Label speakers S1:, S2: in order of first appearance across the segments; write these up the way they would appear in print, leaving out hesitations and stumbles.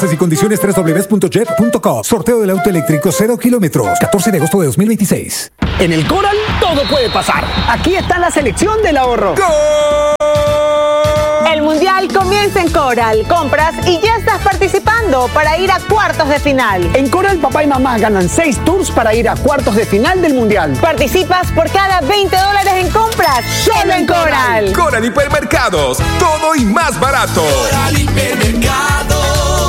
S1: Bases y condiciones www.jet.com. Sorteo del auto eléctrico 0 kilómetros. 14 de agosto de 2026.
S2: En el Coral todo puede pasar. Aquí está la selección del ahorro.
S3: El Mundial comienza en Coral. Compras y ya estás participando para ir a cuartos de final.
S2: En Coral, papá y mamá ganan 6 tours para ir a cuartos de final del Mundial.
S3: Participas por cada $20 en compras. ¡Solo en Coral!
S4: Coral Hipermercados. Todo y más barato.
S5: Coral Hipermercados.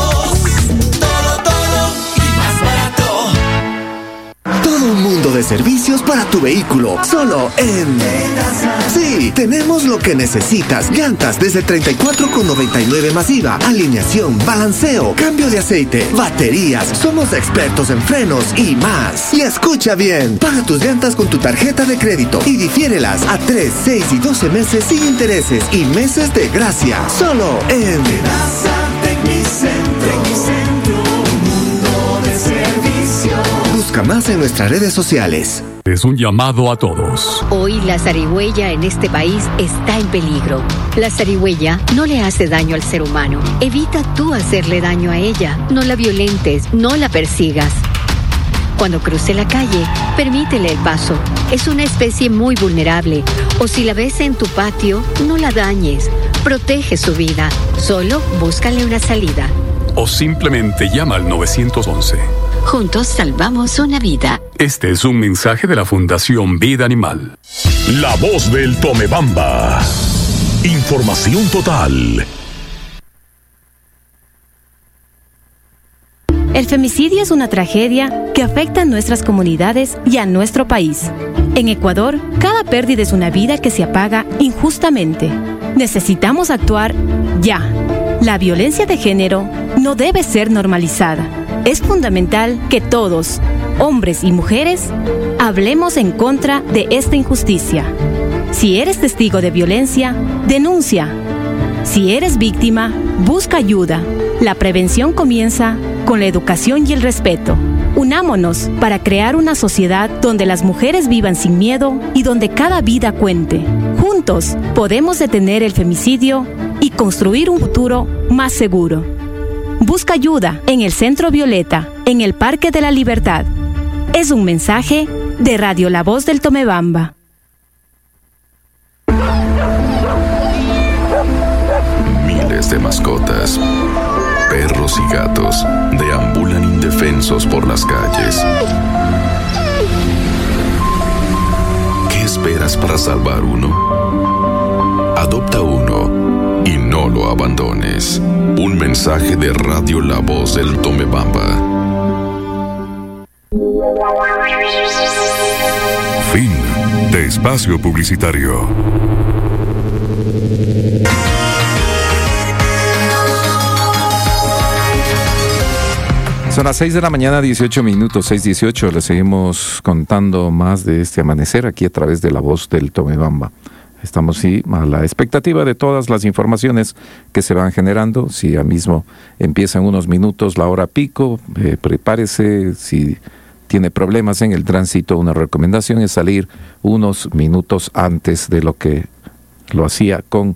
S5: Todo y más barato.
S6: Todo un mundo de servicios para tu vehículo, solo en... Sí, tenemos lo que necesitas. Llantas desde $34,99 masiva, alineación, balanceo, cambio de aceite, baterías. Somos expertos en frenos y más. Y escucha bien, paga tus llantas con tu tarjeta de crédito y difiérelas a 3, 6 y 12 meses sin intereses y meses de gracia. Solo en... Busca más en nuestras redes sociales.
S7: Es un llamado a todos.
S8: Hoy la zarigüeya en este país está en peligro. La zarigüeya no le hace daño al ser humano. Evita tú hacerle daño a ella. No la violentes, no la persigas. Cuando cruce la calle, permítele el paso. Es una especie muy vulnerable. O si la ves en tu patio, no la dañes. Protege su vida. Solo búscale una salida.
S7: O simplemente llama al 911.
S8: Juntos salvamos una vida.
S7: Este es un mensaje de la Fundación Vida Animal.
S9: La voz del Tomebamba. Información total.
S10: El femicidio es una tragedia que afecta a nuestras comunidades y a nuestro país. En Ecuador, cada pérdida es una vida que se apaga injustamente. Necesitamos actuar ya. La violencia de género no debe ser normalizada. Es fundamental que todos, hombres y mujeres, hablemos en contra de esta injusticia. Si eres testigo de violencia, denuncia. Si eres víctima, busca ayuda. La prevención comienza con la educación y el respeto. Unámonos para crear una sociedad donde las mujeres vivan sin miedo y donde cada vida cuente. Juntos podemos detener el femicidio y construir un futuro más seguro. Busca ayuda en el Centro Violeta, en el Parque de la Libertad. Es un mensaje de Radio La Voz del Tomebamba.
S11: Miles de mascotas, perros y gatos, deambulan indefensos por las calles. ¿Qué esperas para salvar uno? Adopta uno y no lo abandones. Un mensaje de Radio La Voz del Tomebamba.
S9: Fin de espacio publicitario.
S12: Son las 6 de la mañana, 18 minutos, 6:18. Les seguimos contando más de este amanecer aquí a través de La Voz del Tomebamba. Estamos sí a la expectativa de todas las informaciones que se van generando. Si ya mismo empiezan unos minutos la hora pico, prepárese. Si tiene problemas en el tránsito, una recomendación es salir unos minutos antes de lo que lo hacía con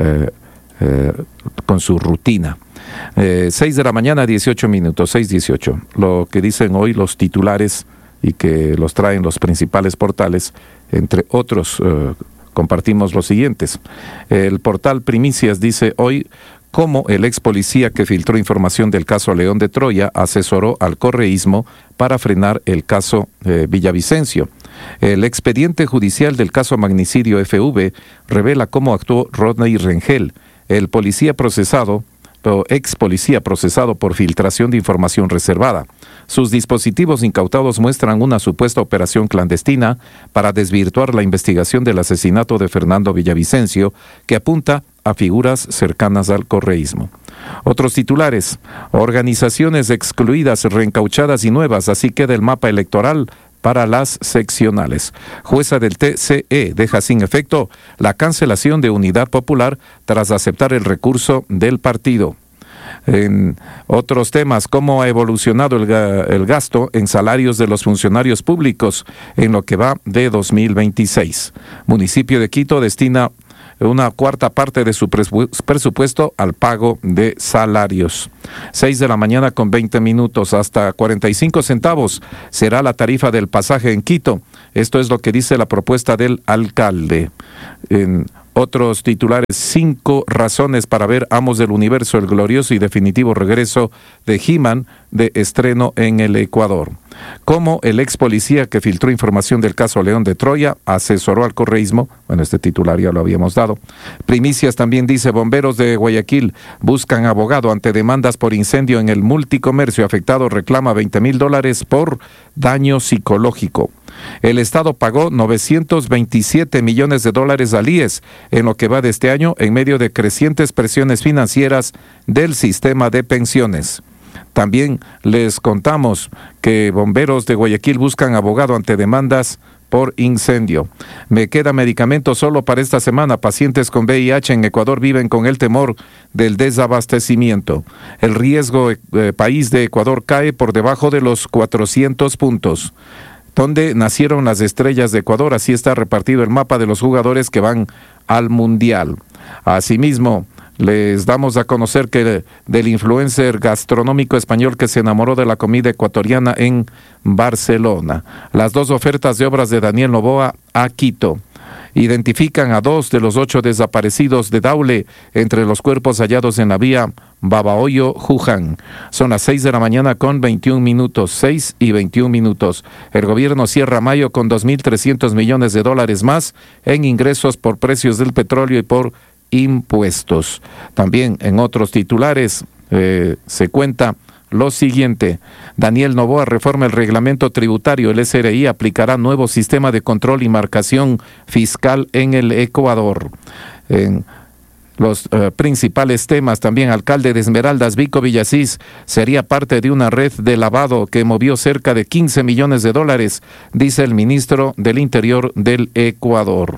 S12: su rutina. 6 de la mañana, 18 minutos, 6:18. Lo que dicen hoy los titulares y que los traen los principales portales, entre otros, compartimos los siguientes. El portal Primicias dice hoy cómo el ex policía que filtró información del caso León de Troya asesoró al correísmo para frenar el caso Villavicencio. El expediente judicial del caso magnicidio FV revela cómo actuó Rodney Rengel, el policía procesado o ex policía procesado por filtración de información reservada. Sus dispositivos incautados muestran una supuesta operación clandestina para desvirtuar la investigación del asesinato de Fernando Villavicencio, que apunta a figuras cercanas al correísmo. Otros titulares: organizaciones excluidas, reencauchadas y nuevas, así queda el mapa electoral para las seccionales. Jueza del TCE deja sin efecto la cancelación de Unidad Popular tras aceptar el recurso del partido. En otros temas, cómo ha evolucionado el gasto en salarios de los funcionarios públicos en lo que va de 2026. Municipio de Quito destina una cuarta parte de su presupuesto al pago de salarios. 6 de la mañana con 20 minutos, hasta 45 centavos será la tarifa del pasaje en Quito. Esto es lo que dice la propuesta del alcalde. En otros titulares, 5 razones para ver Amos del Universo, el glorioso y definitivo regreso de He-Man, de estreno en el Ecuador. Como el ex policía que filtró información del caso León de Troya asesoró al correísmo. Bueno, este titular ya lo habíamos dado. Primicias también dice: bomberos de Guayaquil buscan abogado ante demandas por incendio en el multicomercio. Afectado reclama $20,000 por daño psicológico. El Estado pagó $927 millones al IES en lo que va de este año, en medio de crecientes presiones financieras del sistema de pensiones. También les contamos que bomberos de Guayaquil buscan abogado ante demandas por incendio. Me queda medicamento solo para esta semana. Pacientes con VIH en Ecuador viven con el temor del desabastecimiento. El riesgo país de Ecuador cae por debajo de los 400 puntos. Donde nacieron las estrellas de Ecuador, así está repartido el mapa de los jugadores que van al Mundial. Asimismo, les damos a conocer que del influencer gastronómico español que se enamoró de la comida ecuatoriana en Barcelona. Las 2 ofertas de obras de Daniel Noboa a Quito. Identifican a 2 de los 8 desaparecidos de Daule entre los cuerpos hallados en la vía Babahoyo-Juján. Son las 6 de la mañana con 21 minutos, 6 y 21 minutos. El gobierno cierra mayo con $2,300 millones más en ingresos por precios del petróleo y por impuestos. También en otros titulares se cuenta lo siguiente: Daniel Noboa reforma el reglamento tributario. El SRI aplicará nuevo sistema de control y marcación fiscal en el Ecuador. En los principales temas también: alcalde de Esmeraldas, Vico Villasís, sería parte de una red de lavado que movió cerca de $15 millones, dice el ministro del Interior del Ecuador.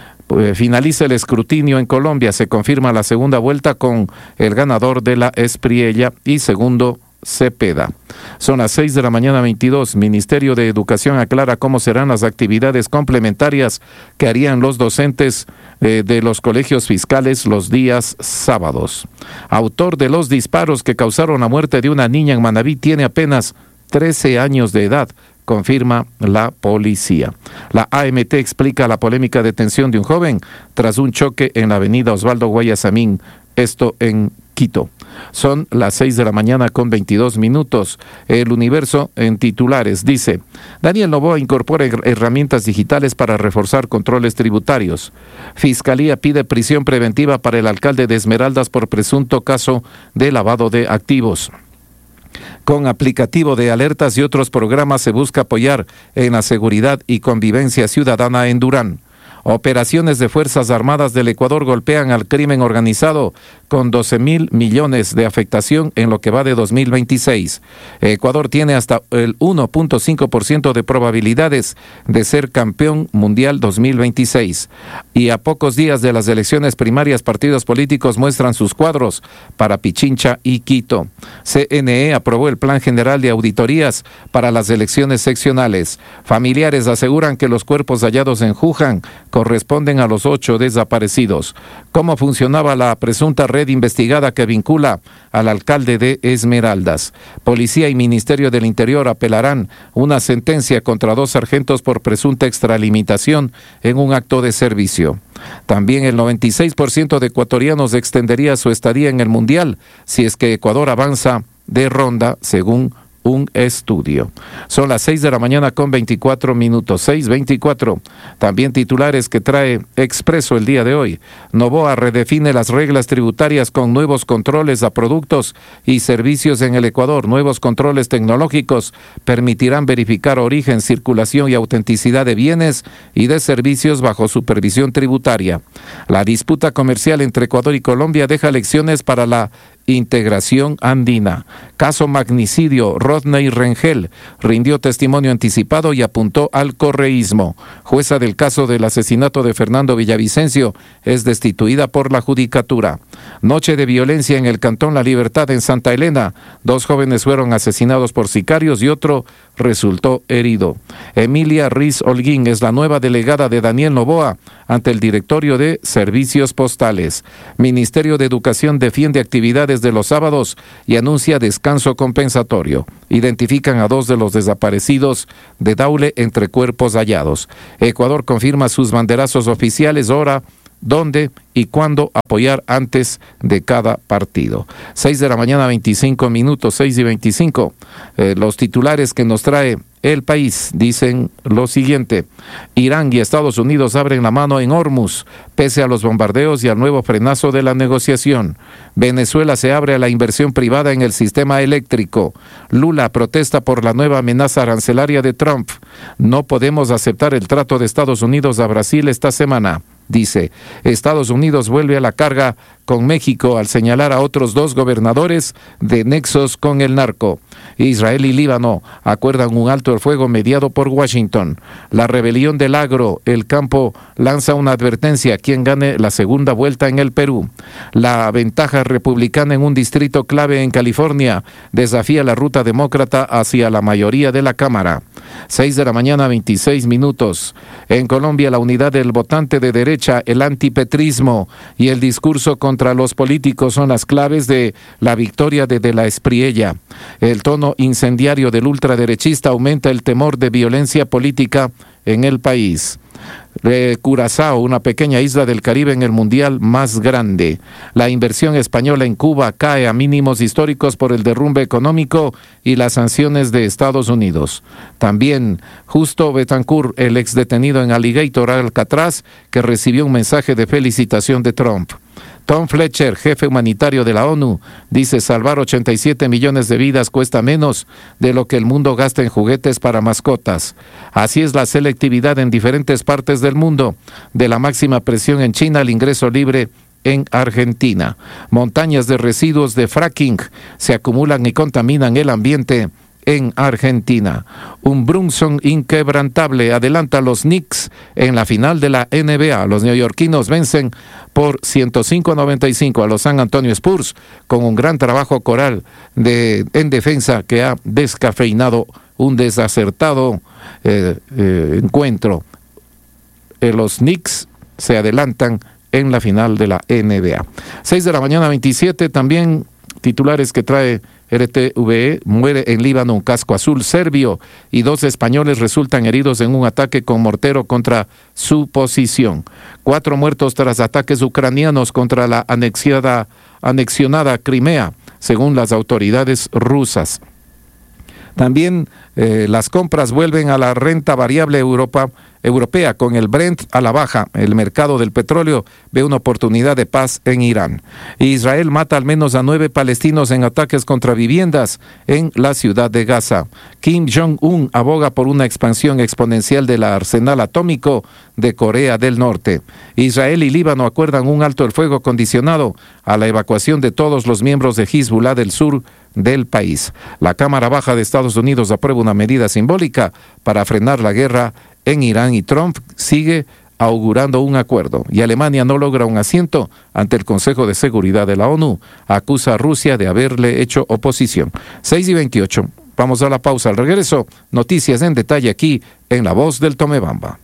S12: Finaliza el escrutinio en Colombia, se confirma la segunda vuelta con el ganador de la Espriella y segundo Cepeda. Son las 6 de la mañana 22. Ministerio de Educación aclara cómo serán las actividades complementarias que harían los docentes de los colegios fiscales los días sábados. Autor de los disparos que causaron la muerte de una niña en Manabí tiene apenas 13 años de edad, confirma la policía. La AMT explica la polémica detención de un joven tras un choque en la avenida Osvaldo Guayasamín, esto en Quito. Son las 6 de la mañana con 22 minutos. El Universo en titulares dice: Daniel Noboa incorpora herramientas digitales para reforzar controles tributarios. Fiscalía pide prisión preventiva para el alcalde de Esmeraldas por presunto caso de lavado de activos. Con aplicativo de alertas y otros programas se busca apoyar en la seguridad y convivencia ciudadana en Durán. Operaciones de Fuerzas Armadas del Ecuador golpean al crimen organizado con 12,000 millones de afectación en lo que va de 2026. Ecuador tiene hasta el 1.5% de probabilidades de ser campeón mundial 2026. Y a pocos días de las elecciones primarias, partidos políticos muestran sus cuadros para Pichincha y Quito. CNE aprobó el Plan General de Auditorías para las elecciones seccionales. Familiares aseguran que los cuerpos hallados en Juján corresponden a los 8 desaparecidos. ¿Cómo funcionaba la presunta red investigada que vincula al alcalde de Esmeraldas? Policía y Ministerio del Interior apelarán una sentencia contra 2 sargentos por presunta extralimitación en un acto de servicio. También el 96% de ecuatorianos extendería su estadía en el Mundial si es que Ecuador avanza de ronda, según un estudio. Son las 6 de la mañana con 24 minutos, 6:24. También titulares que trae Expreso el día de hoy. Noboa redefine las reglas tributarias con nuevos controles a productos y servicios en el Ecuador. Nuevos controles tecnológicos permitirán verificar origen, circulación y autenticidad de bienes y de servicios bajo supervisión tributaria. La disputa comercial entre Ecuador y Colombia deja lecciones para la integración andina. Caso magnicidio, Rodney Rengel rindió testimonio anticipado y apuntó al correísmo. Jueza del caso del asesinato de Fernando Villavicencio es destituida por la judicatura. Noche de violencia en el Cantón La Libertad en Santa Elena. 2 jóvenes fueron asesinados por sicarios y otro resultó herido. Emilia Riz Holguín es la nueva delegada de Daniel Noboa ante el Directorio de Servicios Postales. Ministerio de Educación defiende actividades de los sábados y anuncia descanso compensatorio. Identifican a 2 de los desaparecidos de Daule entre cuerpos hallados. Ecuador confirma sus banderazos oficiales, hora, dónde y cuándo apoyar antes de cada partido. 6 de la mañana, 25 minutos, 6:25. Los titulares que nos trae El País dicen lo siguiente: Irán y Estados Unidos abren la mano en Hormuz, pese a los bombardeos y al nuevo frenazo de la negociación. Venezuela se abre a la inversión privada en el sistema eléctrico. Lula protesta por la nueva amenaza arancelaria de Trump. No podemos aceptar el trato de Estados Unidos a Brasil esta semana. Dice, Estados Unidos vuelve a la carga con México al señalar a otros 2 gobernadores de nexos con el narco. Israel y Líbano acuerdan un alto el fuego mediado por Washington. La rebelión del agro, el campo lanza una advertencia a quien gane la segunda vuelta en el Perú. La ventaja republicana en un distrito clave en California desafía la ruta demócrata hacia la mayoría de la Cámara. 6 de la mañana, 26 minutos. En Colombia, la unidad del votante de derecha, el antipetrismo y el discurso contra los políticos son las claves de la victoria de la Espriella. El tono incendiario del ultraderechista aumenta el temor de violencia política en el país. Curazao, una pequeña isla del Caribe en el mundial más grande. La inversión española en Cuba cae a mínimos históricos por el derrumbe económico y las sanciones de Estados Unidos. También Justo Betancourt, el ex detenido en Alligator, Alcatraz, que recibió un mensaje de felicitación de Trump. Tom Fletcher, jefe humanitario de la ONU, dice salvar 87 millones de vidas cuesta menos de lo que el mundo gasta en juguetes para mascotas. Así es la selectividad en diferentes partes del mundo, de la máxima presión en China al ingreso libre en Argentina. Montañas de residuos de fracking se acumulan y contaminan el ambiente en Argentina. Un Brunson inquebrantable adelanta a los Knicks en la final de la NBA. Los neoyorquinos vencen por 105-95 a los San Antonio Spurs con un gran trabajo coral en defensa que ha descafeinado un desacertado encuentro. Los Knicks se adelantan en la final de la NBA. 6 de la mañana, 27, también titulares que trae RTVE. Muere en Líbano un casco azul serbio y 2 españoles resultan heridos en un ataque con mortero contra su posición. 4 muertos tras ataques ucranianos contra la anexionada Crimea, según las autoridades rusas. También las compras vuelven a la renta variable europea con el Brent a la baja. El mercado del petróleo ve una oportunidad de paz en Irán. Israel mata al menos a 9 palestinos en ataques contra viviendas en la ciudad de Gaza. Kim Jong-un aboga por una expansión exponencial del arsenal atómico de Corea del Norte. Israel y Líbano acuerdan un alto el fuego condicionado a la evacuación de todos los miembros de Hezbollah del sur del país. La Cámara Baja de Estados Unidos aprueba una medida simbólica para frenar la guerra en Irán y Trump sigue augurando un acuerdo. Y Alemania no logra un asiento ante el Consejo de Seguridad de la ONU. Acusa a Rusia de haberle hecho oposición. 6:28. Vamos a la pausa. Al regreso, noticias en detalle aquí en La Voz del Tomebamba.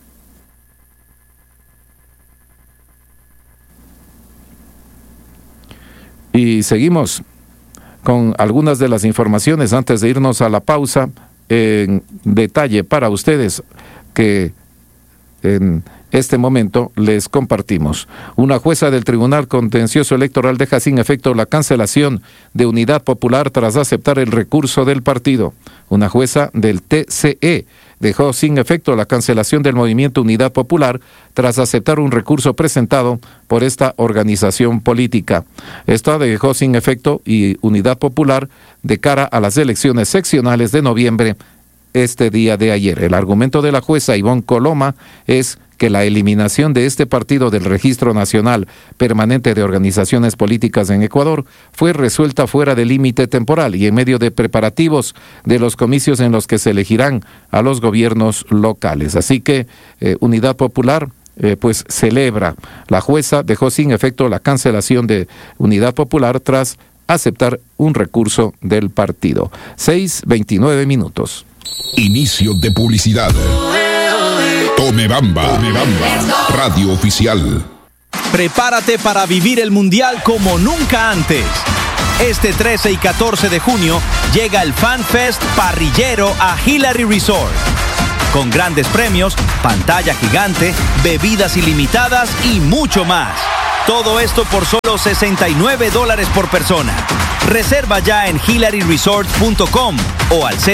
S12: Y seguimos con algunas de las informaciones antes de irnos a la pausa en detalle para ustedes que en este momento les compartimos. Una jueza del Tribunal Contencioso Electoral deja sin efecto la cancelación de Unidad Popular tras aceptar el recurso del partido. Una jueza del TCE dejó sin efecto la cancelación del Movimiento Unidad Popular tras aceptar un recurso presentado por esta organización política. Esta dejó sin efecto y Unidad Popular de cara a las elecciones seccionales de noviembre este día de ayer. El argumento de la jueza Ivonne Coloma es que la eliminación de este partido del Registro Nacional Permanente de Organizaciones Políticas en Ecuador fue resuelta fuera del límite temporal y en medio de preparativos de los comicios en los que se elegirán a los gobiernos locales. Así que Unidad Popular pues celebra. La jueza dejó sin efecto la cancelación de Unidad Popular tras aceptar un recurso del partido. 6:29 minutos.
S9: Inicio de publicidad. Tomebamba, radio oficial.
S13: Prepárate para vivir el Mundial como nunca antes. Este 13 y 14 de junio llega el Fan Fest parrillero a Hillary Resort. Con grandes premios, pantalla gigante, bebidas ilimitadas y mucho más. Todo esto por solo $69 por persona. Reserva ya en hillaryresort.com o al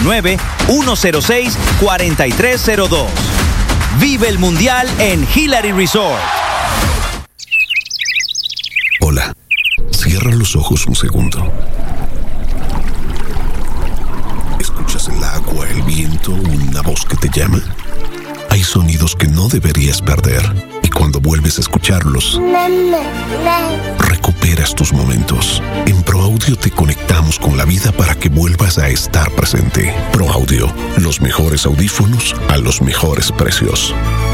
S13: 099-106-4302. Vive el Mundial en Hillary Resort.
S11: Hola. Cierra los ojos un segundo. ¿Escuchas el agua, el viento, una voz que te llama? Hay sonidos que no deberías perder. Y cuando vuelves a escucharlos, recuperas tus momentos. En ProAudio te conectamos con la vida para que vuelvas a estar presente. ProAudio, los mejores audífonos a los mejores precios.